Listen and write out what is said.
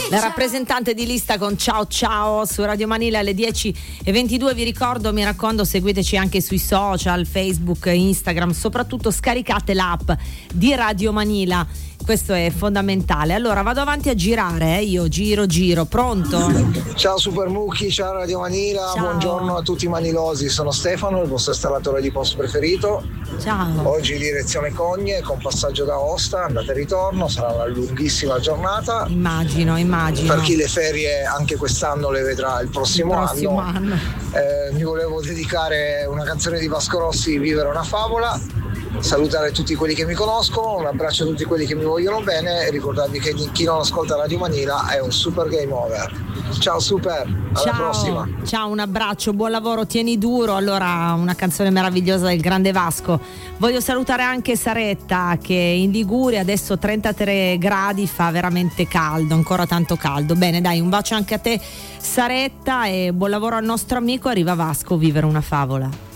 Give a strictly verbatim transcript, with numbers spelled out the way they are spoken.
La rappresentante di lista con Ciao Ciao su Radio Manila alle dieci e ventidue. Vi ricordo, mi raccomando, seguiteci anche sui social, Facebook, Instagram, soprattutto scaricate l'app di Radio Manila, questo è fondamentale. Allora vado avanti a girare, eh? io giro giro, pronto? Ciao Super Mucchi, ciao Radio Manila, ciao. Buongiorno a tutti i manilosi, sono Stefano, il vostro installatore di post preferito. Ciao. Oggi direzione Cogne con passaggio da Aosta, andata e ritorno, sarà una lunghissima giornata. Immagino, immagino. Per chi le ferie anche quest'anno le vedrà il prossimo, il prossimo anno, anno. Eh, mi volevo dedicare una canzone di Vasco Rossi, Vivere una favola. Salutare tutti quelli che mi conoscono, un abbraccio a tutti quelli che mi vogliono bene e ricordarvi che chi non ascolta Radio Manila è un super game over. Ciao Super, alla ciao, prossima. Ciao, un abbraccio, buon lavoro, tieni duro. Allora, una canzone meravigliosa del grande Vasco. Voglio salutare anche Saretta, che in Liguria adesso trentatré gradi, fa veramente caldo, ancora tanto caldo. Bene, dai, un bacio anche a te Saretta e buon lavoro al nostro amico. Arriva Vasco, Vivere una favola.